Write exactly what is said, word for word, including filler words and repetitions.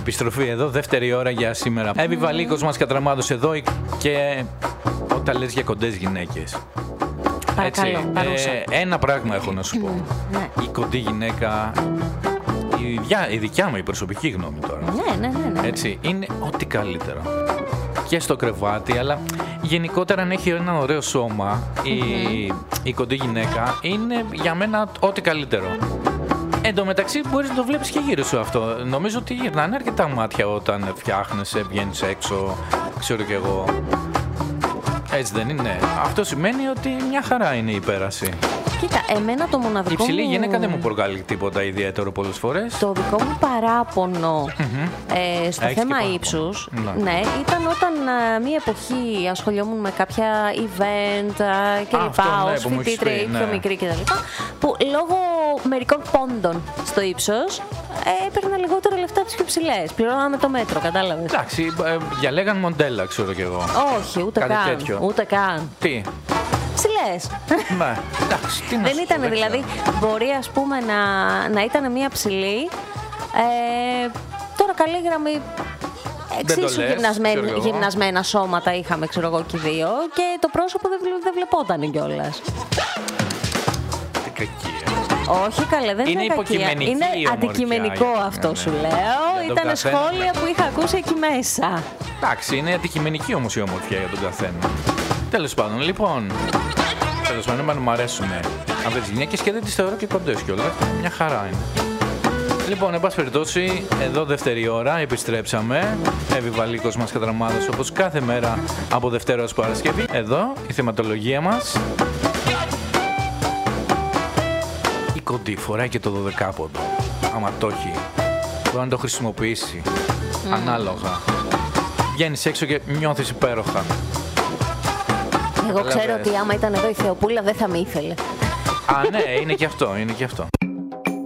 Επιστροφή εδώ, δεύτερη ώρα για σήμερα. Εύη Βαλίκος μας κατραμάδωσε εδώ και όταν λες για κοντές γυναίκες. Παρακαλώ, Έτσι, ε, ένα πράγμα έχω να σου πω. Ναι. Η κοντή γυναίκα, η, διά, η δικιά μου η προσωπική γνώμη τώρα. Ναι, ναι, ναι, ναι. Έτσι, είναι ό,τι καλύτερο. Και στο κρεβάτι, αλλά γενικότερα αν έχει ένα ωραίο σώμα, η, η κοντή γυναίκα είναι για μένα ό,τι καλύτερο. Εν τω μεταξύ μπορείς να το βλέπεις και γύρω σου αυτό. Νομίζω ότι γυρνάνε αρκετά μάτια όταν φτιάχνεσαι, βγαίνεις έξω, ξέρω κι εγώ. Έτσι δεν είναι? Αυτό σημαίνει ότι μια χαρά είναι η πέραση. Κοίτα, εμένα το μοναδικό. Η ψηλή μου... γυναίκα δεν μου προκαλεί τίποτα ιδιαίτερο πολλές φορές. Το δικό μου παράπονο Mm-hmm. ε, στο Έχεις θέμα και ύψους, ναι. ναι, ήταν όταν ε, μία εποχή ασχολιόμουν με κάποια event ε, και Α, λοιπά, αυτό, ναι, ως που μου έχεις φοιτήτρια πει, ή πιο ναι. μικρή κτλ. Που λόγω μερικών πόντων στο ύψος ε, έπαιρνα λιγότερα λεφτά από τις πιο ψηλές. Πληρώναμε το μέτρο, κατάλαβες. Εντάξει, ε, διαλέγαν μοντέλα, ξέρω κι εγώ. Όχι, ούτε Κάτι καν. τέτοιο. Ούτε καν. Τι? Ψηλές. Ναι, εντάξει, τι να Δεν σου πω, ήταν δεν δηλαδή, ξέρω. μπορεί ας πούμε να, να ήταν μία ψηλή, ε, τώρα καλή γραμμή, εξίσου λες, γυμνασμένα, ξέρω εγώ. γυμνασμένα σώματα είχαμε, ξέρω εγώ, και οι δύο, και το πρόσωπο δεν, βλε- δεν βλεπόταν κιόλας. Τι κακία. Όχι καλέ, δεν Είναι είναι κακία. υποκειμενική Είναι η ομορφιά, αντικειμενικό ναι, αυτό ναι. σου λέω. Για τον Ήταν καθένα. σχόλια που είχα ακούσει εκεί μέσα. Εντάξει, είναι αντικειμενική όμως η ομορφιά για τον καθένα. Τέλος πάντων, λοιπόν. Τέλος πάντων, εμένα μου αρέσουν αυτές τις γυναίκες και δεν τις θεωρώ και κοντές κιόλας. Μια χαρά είναι. Λοιπόν, εν πάση περιπτώσει, εδώ δεύτερη ώρα επιστρέψαμε. Εύη Βαλίκος μας κατραμάδωσε όπως κάθε μέρα από Δευτέρα ως Παρασκευή. Εδώ η θεματολογία μας. Η κοντή φοράει και το δωδεκάποδο. Άμα το έχει, μπορεί να το χρησιμοποιήσει. Mm. Ανάλογα. Βγαίνεις έξω και νιώθεις υπέροχα. Εγώ ξέρω Καταλαβες. ότι άμα ήταν εδώ η Θεοπούλα δεν θα με ήθελε. Α, ναι, είναι και αυτό, είναι και αυτό.